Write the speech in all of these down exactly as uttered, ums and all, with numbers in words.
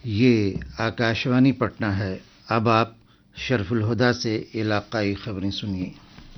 یہ آکاشوانی پٹنہ ہے۔ اب آپ شرف الہدیٰ سے علاقائی خبریں سنیے۔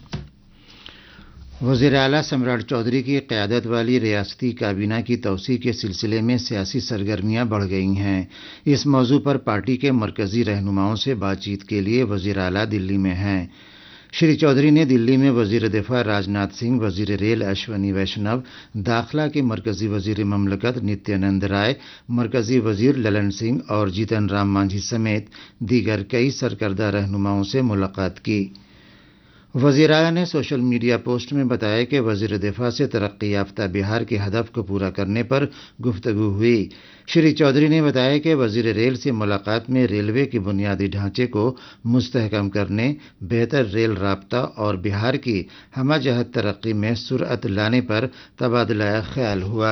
وزیر اعلیٰ سمراٹ چودھری کی قیادت والی ریاستی کابینہ کی توسیع کے سلسلے میں سیاسی سرگرمیاں بڑھ گئی ہیں۔ اس موضوع پر پارٹی کے مرکزی رہنماؤں سے بات چیت کے لیے وزیر اعلیٰ دلی میں ہیں۔ شری چودھری نے دلی میں وزیر دفاع راجناتھ سنگھ، وزیر ریل اشونی ویشنو، داخلہ کے مرکزی وزیر مملکت نتیانند رائے، مرکزی وزیر للن سنگھ اور جیتن رام مانجھی سمیت دیگر کئی سرکردہ رہنماؤں سے ملاقات کی۔ وزیر اعلیٰ نے سوشل میڈیا پوسٹ میں بتایا کہ وزیر دفاع سے ترقی یافتہ بہار کے ہدف کو پورا کرنے پر گفتگو ہوئی۔ شری چودھری نے بتایا کہ وزیر ریل سے ملاقات میں ریلوے کے بنیادی ڈھانچے کو مستحکم کرنے، بہتر ریل رابطہ اور بہار کی ہمہ جہت ترقی میں سرعت لانے پر تبادلہ خیال ہوا۔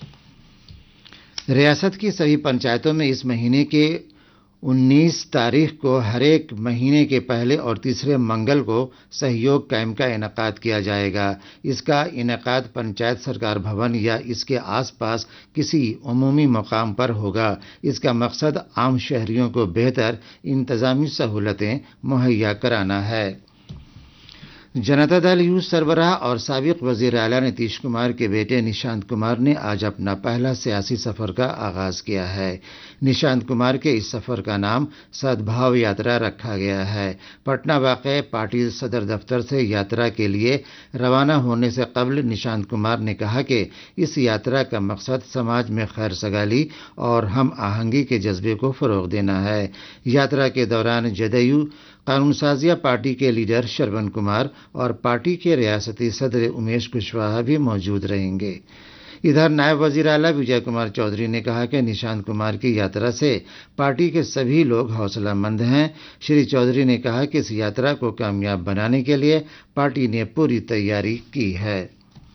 ریاست کی سبھی پنچایتوں میں اس مہینے کے انیس تاریخ کو ہر ایک مہینے کے پہلے اور تیسرے منگل کو سہیوگ کیمپ کا انعقاد کیا جائے گا۔ اس کا انعقاد پنچایت سرکار بھون یا اس کے آس پاس کسی عمومی مقام پر ہوگا۔ اس کا مقصد عام شہریوں کو بہتر انتظامی سہولتیں مہیا کرانا ہے۔ جنتا دل یو سربراہ اور سابق وزیر اعلیٰ نتیش کمار کے بیٹے نشانت کمار نے آج اپنا پہلا سیاسی سفر کا آغاز کیا ہے۔ نشانت کمار کے اس سفر کا نام سدبھاو یاترا رکھا گیا ہے۔ پٹنہ واقع پارٹی صدر دفتر سے یاترا کے لیے روانہ ہونے سے قبل نشانت کمار نے کہا کہ اس یاترا کا مقصد سماج میں خیر سگالی اور ہم آہنگی کے جذبے کو فروغ دینا ہے۔ یاترا کے دوران جدیو قانون سازیہ پارٹی کے لیڈر شرون کمار اور پارٹی کے ریاستی صدر امیش کشواہا بھی موجود رہیں گے۔ ادھر نائب وزیر اعلیٰ وجے کمار چودھری نے کہا کہ نشانت کمار کی یاترا سے پارٹی کے سبھی لوگ حوصلہ مند ہیں۔ شری چودھری نے کہا کہ اس یاترا کو کامیاب بنانے کے لیے پارٹی نے پوری تیاری کی ہے۔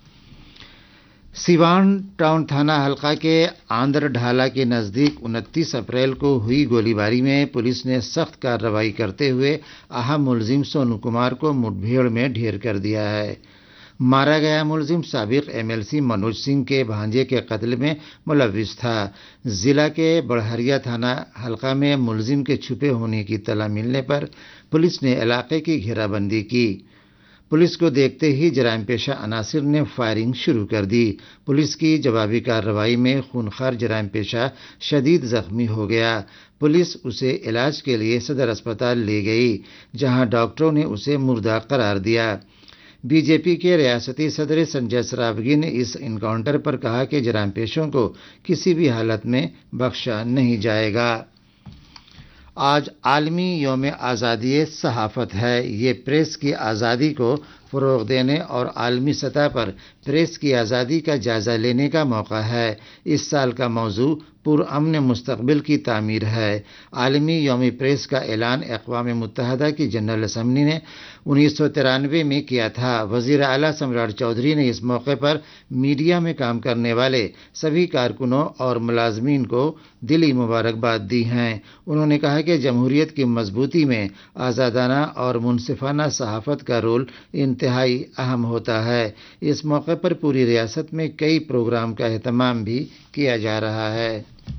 سیوان ٹاؤن تھانہ حلقہ کے آندر ڈھالا کے نزدیک انتیس اپریل کو ہوئی گولی باری میں پولیس نے سخت کارروائی کرتے ہوئے اہم ملزم سونو کمار کو مٹ بھیڑ میں ڈھیر کر دیا ہے۔ مارا گیا ملزم سابق M L C Manoj Singh کے بھانجے کے قتل میں ملوث تھا۔ ضلع کے بڑھریا تھانہ حلقہ میں ملزم کے چھپے ہونے کی اطلاع ملنے پر پولیس نے علاقے کی گھیرا بندی کی۔ پولیس کو دیکھتے ہی جرائم پیشہ عناصر نے فائرنگ شروع کر دی۔ پولیس کی جوابی کارروائی میں خونخوار جرائم پیشہ شدید زخمی ہو گیا۔ پولیس اسے علاج کے لیے صدر اسپتال لے گئی، جہاں ڈاکٹروں نے اسے مردہ قرار دیا۔ بی جے پی کے ریاستی صدر سنجے سراوگی نے اس انکاؤنٹر پر کہا کہ جرائم پیشوں کو کسی بھی حالت میں بخشا نہیں جائے گا۔ آج عالمی یوم آزادی صحافت ہے۔ یہ پریس کی آزادی کو فروغ دینے اور عالمی سطح پر پریس کی آزادی کا جائزہ لینے کا موقع ہے۔ اس سال کا موضوع پرامن مستقبل کی تعمیر ہے۔ عالمی یوم پریس کا اعلان اقوام متحدہ کی جنرل اسمبلی نے انیس سو ترانوے میں کیا تھا۔ وزیر اعلیٰ سمراٹ چودھری نے اس موقع پر میڈیا میں کام کرنے والے سبھی کارکنوں اور ملازمین کو دلی مبارکباد دی ہیں۔ انہوں نے کہا کہ جمہوریت کی مضبوطی میں آزادانہ اور منصفانہ صحافت کا رول انتہائی اہم ہوتا ہے۔ اس موقع پر پوری ریاست میں کئی پروگرام کا اہتمام بھی کیا جا رہا ہے۔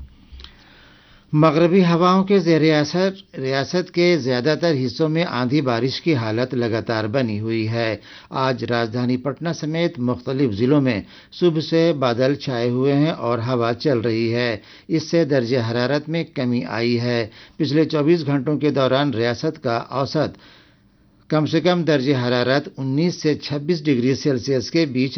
مغربی ہواؤں کے زیر اثر ریاست کے زیادہ تر حصوں میں آندھی بارش کی حالت لگاتار بنی ہوئی ہے۔ آج راجدھانی پٹنہ سمیت مختلف ضلعوں میں صبح سے بادل چھائے ہوئے ہیں اور ہوا چل رہی ہے۔ اس سے درجہ حرارت میں کمی آئی ہے۔ پچھلے چوبیس گھنٹوں کے دوران ریاست کا اوسط کم سے کم درجہ حرارت انیس سے چھبیس ڈگری سیلسیس کے بیچ